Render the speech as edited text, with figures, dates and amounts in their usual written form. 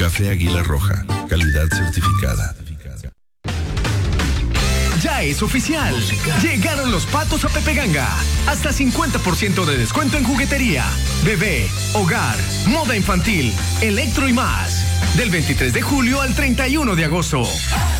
Café Águila Roja, calidad certificada. Ya es oficial. Llegaron los patos a Pepe Ganga. Hasta 50% de descuento en juguetería, bebé, hogar, moda infantil, electro y más. Del 23 de julio al 31 de agosto.